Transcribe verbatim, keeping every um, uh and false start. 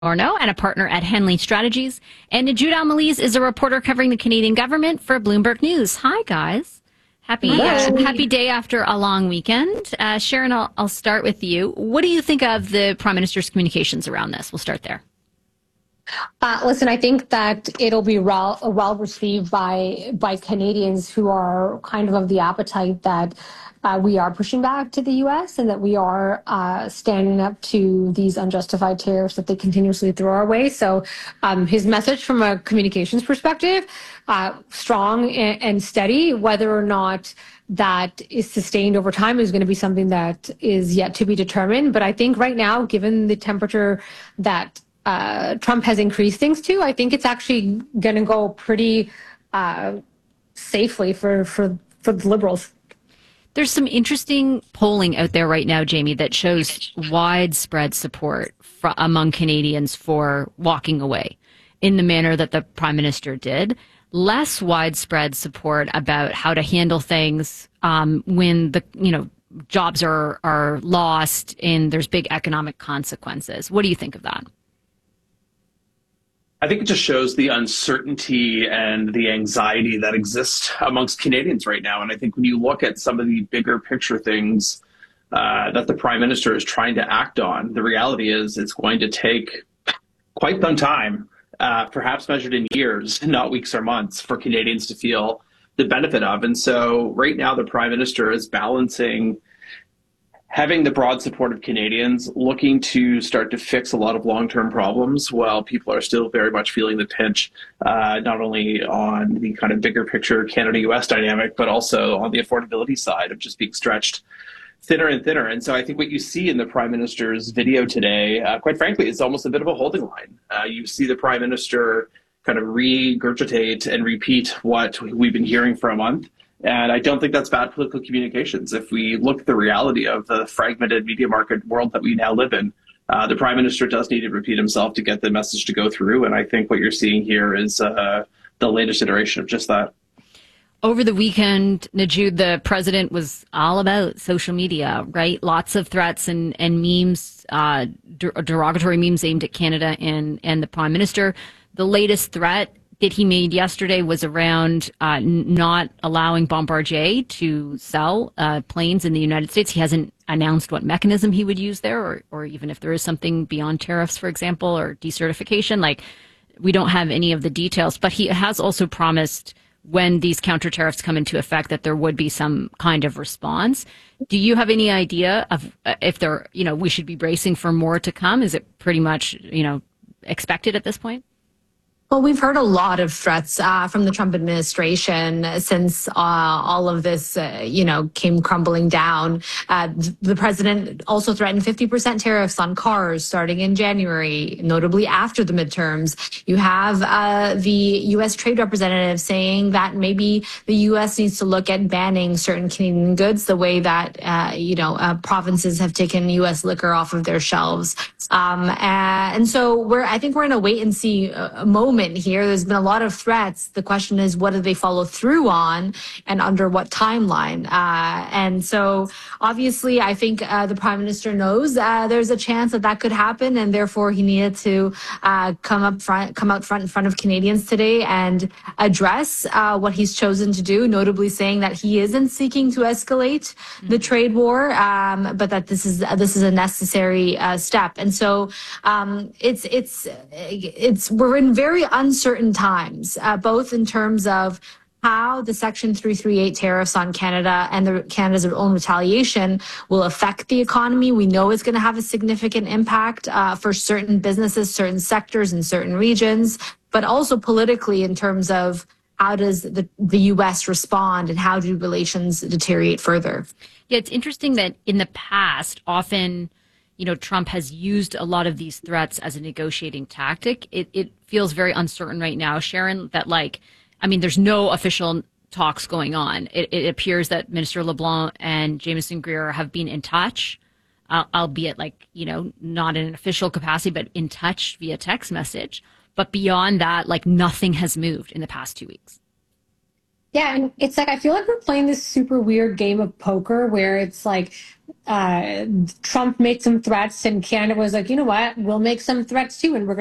Orno and a partner at Henley Strategies. And Najoud Al-Malez is a reporter covering the Canadian government for Bloomberg News. Hi, guys. Happy uh, happy day after a long weekend. Uh, Sharon, I'll, I'll start with you. What do you think of the Prime Minister's communications around this? We'll start there. Uh, listen, I think that it'll be well, well received by by Canadians who are kind of of the appetite that uh, we are pushing back to the U S and that we are uh, standing up to these unjustified tariffs that they continuously throw our way. So um, his message from a communications perspective, uh, strong and, and steady. Whether or not that is sustained over time is going to be something that is yet to be determined. But I think right now, given the temperature that Uh, Trump has increased things too, I think it's actually going to go pretty uh, safely for, for, for the Liberals. There's some interesting polling out there right now, Jamie, that shows widespread support for, among Canadians for walking away in the manner that the Prime Minister did. Less widespread support about how to handle things um, when the, you know, jobs are, are lost and there's big economic consequences. What do you think of that? I think it just shows the uncertainty and the anxiety that exists amongst Canadians right now. And I think when you look at some of the bigger picture things uh, that the Prime Minister is trying to act on, the reality is it's going to take quite some time, uh, perhaps measured in years, not weeks or months, for Canadians to feel the benefit of. And so right now the Prime Minister is balancing having the broad support of Canadians, looking to start to fix a lot of long-term problems while people are still very much feeling the pinch, uh, not only on the kind of bigger picture Canada-U S dynamic, but also on the affordability side of just being stretched thinner and thinner. And so I think what you see in the Prime Minister's video today, uh, quite frankly, is almost a bit of a holding line. Uh, you see the Prime Minister kind of regurgitate and repeat what we've been hearing for a month. And I don't think that's bad political communications. If we look at the reality of the fragmented media market world that we now live in, uh, the Prime Minister does need to repeat himself to get the message to go through. And I think what you're seeing here is uh, the latest iteration of just that. Over the weekend, Najoud, the president was all about social media, right? Lots of threats and, and memes, uh, der- derogatory memes aimed at Canada and, and the Prime Minister. The latest threat that he made yesterday was around uh, not allowing Bombardier to sell uh, planes in the United States. He hasn't announced what mechanism he would use there, or, or even if there is something beyond tariffs, for example, or decertification. Like, we don't have any of the details. But he has also promised when these counter tariffs come into effect that there would be some kind of response. Do you have any idea of uh, if there, you know, we should be bracing for more to come? Is it pretty much, you know, expected at this point? Well, we've heard a lot of threats uh, from the Trump administration since uh, all of this, uh, you know, came crumbling down. Uh, the president also threatened fifty percent tariffs on cars starting in January, notably after the midterms. You have uh, the U S trade representative saying that maybe the U S needs to look at banning certain Canadian goods the way that, uh, you know, uh, provinces have taken U S liquor off of their shelves. Um, and so we're, I think we're in a wait and see uh, moment here. There's been a lot of threats. The question is, what do they follow through on and under what timeline? Uh, and so obviously, I think uh, the Prime Minister knows uh, there's a chance that that could happen, and therefore he needed to uh, come up front, come out front in front of Canadians today and address uh, what he's chosen to do, notably saying that he isn't seeking to escalate mm-hmm. the trade war, um, but that this is this is a necessary uh, step. And so um, it's it's it's we're in very uncertain times, uh, both in terms of how the Section three thirty-eight tariffs on Canada and the Canada's own retaliation will affect the economy. We know it's going to have a significant impact uh, for certain businesses, certain sectors in certain regions, but also politically in terms of how does the, the U S respond and how do relations deteriorate further? Yeah, it's interesting that in the past, often, you know, Trump has used a lot of these threats as a negotiating tactic. It, it feels very uncertain right now, Sharon, that like, I mean, there's no official talks going on. It, it appears that Minister LeBlanc and Jameson Greer have been in touch, uh, albeit like, you know, not in an official capacity, but in touch via text message. But beyond that, like nothing has moved in the past two weeks. Yeah, and it's like I feel like we're playing this super weird game of poker where it's like uh, Trump made some threats, and Canada was like, you know what, we'll make some threats too, and we're